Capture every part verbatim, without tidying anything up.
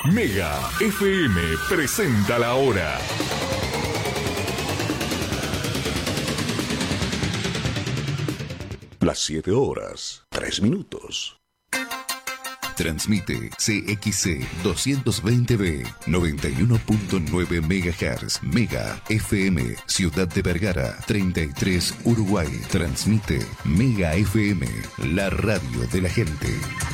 Mega F M presenta la hora. Las siete horas, tres minutos. Transmite C X C doscientos veinte B, noventa y uno punto nueve megahertz, Mega F M, Ciudad de Vergara, treinta y tres, Uruguay. Transmite Mega F M, la radio de la gente.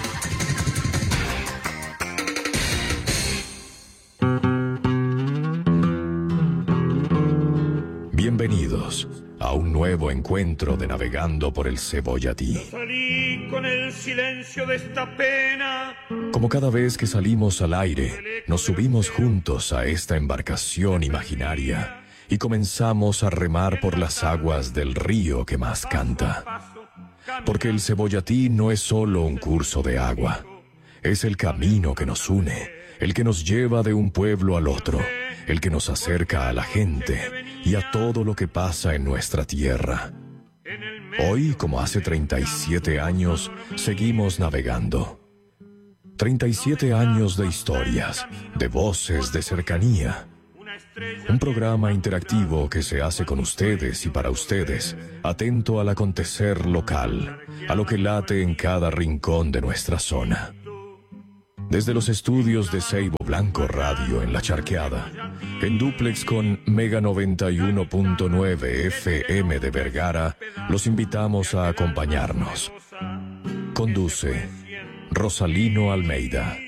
Bienvenidos a un nuevo encuentro de Navegando por el Cebollatí. Yo salí con el silencio de esta pena. Como cada vez que salimos al aire, nos subimos juntos a esta embarcación imaginaria y comenzamos a remar por las aguas del río que más canta. Porque el Cebollatí no es solo un curso de agua, es el camino que nos une, el que nos lleva de un pueblo al otro, el que nos acerca a la gente y a todo lo que pasa en nuestra tierra. Hoy, como hace treinta y siete años, seguimos navegando. treinta y siete años de historias, de voces, de cercanía. Un programa interactivo que se hace con ustedes y para ustedes, atento al acontecer local, a lo que late en cada rincón de nuestra zona. Desde los estudios de Ceibo Blanco Radio en La Charqueada, en dúplex con Mega noventa y uno punto nueve F M de Vergara, los invitamos a acompañarnos. Conduce Rosalino Almeida.